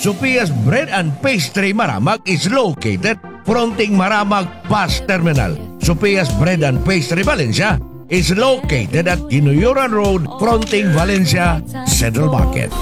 Sophia's Bread and Pastry Maramag is located fronting Maramag Bus Terminal. Sophia's Bread and Pastry Valencia is located at Ginuyuran Road fronting Valencia Central Market.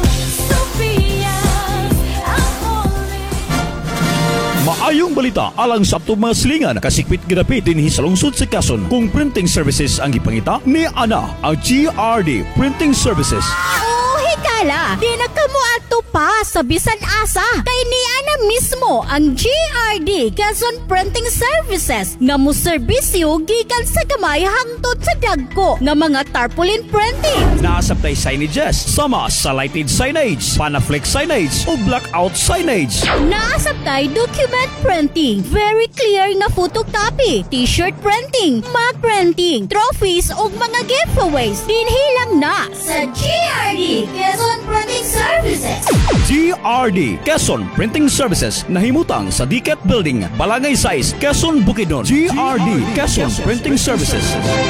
Maayong balita alang sa atong mga silingan kasikpit ginapit dinhi sa lungsod sa Quezon kung printing services ang gipangita ni ana ang GRD Printing Services. Hikala, di na kamo ato pa sa bisan asa kay ni ana mismo ang GRD Quezon Printing Services nga mo serbisyo gikan sa gamay hangtod sa dagko nga mga tarpaulin printing. Naasabtay signages sama sa lighted signage, panaflex signage o blackout signage. Naasabtay document printing, very clear nga photocopy, t-shirt printing, mug printing, trophies ug mga giveaways. Dinhi lang na sa GRD Quezon Printing Services. GRD Quezon Printing Services nahimutang sa Diket Building, Balangay 6, Quezon, Bukidnon. GRD Quezon Printing Services.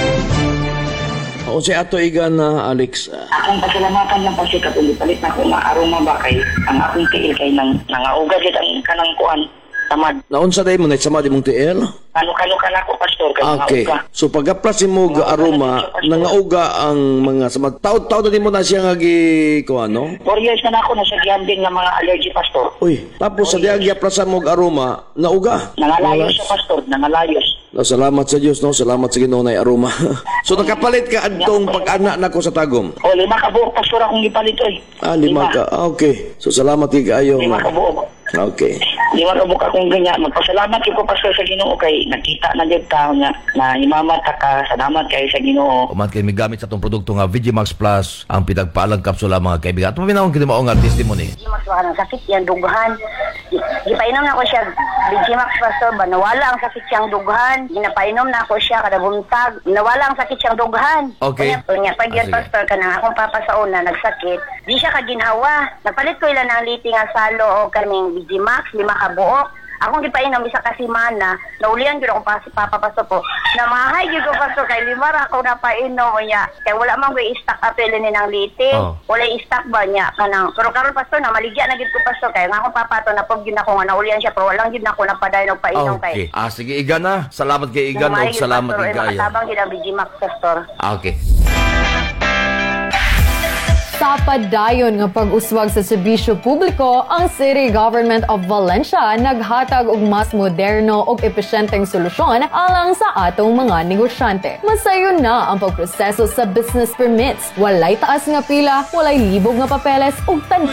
O si ato igan na Alex. Akong pasalamatan lang kasi katulipalit na kung maaroma ba kay ang akong tiil kay nangaugad yun ang kanang kuan tamad. Naunsa day mo na sama di mong tiil? Kano ka na ko pastor kay Okay. nangauga. So pagaplas mo ga aroma nangauga ang mga sama taud-taud na di mo na siya nga gi kuan no? 4 years na ako nasa giambing ng mga allergy pastor. Uy, tapos sa diagya plasan mo ga aroma nauga. Nangalayos siya pastor, nangalayos. No, salamat sa Dios no, salamat sa Ginoo na aroma. So nakapalit ka adtong pag-ana nako sa tagom. O 5 ka buok pastor akong gipalit oy. 5 ka. Ah, okay. So salamat kay kaayo. 5 ka buok. Okay. 5 ka buok akong ganyan. Magpasalamat ko pastor sa Ginoo kay nakita na jud ta nya na imamata ka. Salamat kay sa Ginoo. Uman kay migamit sa itong produkto nga VGMax Plus ang pinagpaalang kapsula mga kaibigan. At maminawang kini mao nga testimony. Mas baka ng sakit yan, dughan. Gipainom na ako siya, Vigimax pastor ba, nawala ang sakit siyang dughan. Ginapainom na ako siya kada buntag, nawala ang sakit siyang dughan. Okay. Kunya, pag yan Sige. pastor ka nang akong papa sa una, nagsakit, di siya kaginhawa. Nagpalit ko ilan ng liting nga salo o kaming Vigimax, 5 ka buok. Akong gipainom isa ka semana, naulian gyud ako papa pastor po. Namahay gyud ko pastor kay 5 ra ako napainom niya. Kay wala man ko i-stock apel ni nang liting. Oh. Wala i-stock ba niya kanang. Pero karon pastor na maligya na gyud ko pastor kay nga akong papa to napog gyud ako nga naulian siya pero wala gyud na ako napadayon og painom Okay. kay. Sige, Igan na. Salamat kay Igan o salamat kay Gaya. Tabang gyud ang Vigimax pastor. Okay. Sa padayon nga pag-uswag sa serbisyo publiko, ang City Government of Valencia naghatag og mas moderno ug epesyenteng solusyon alang sa atong mga negosyante. Masayon na ang pagproseso sa business permits. Walay taas nga pila, walay libog nga papeles ug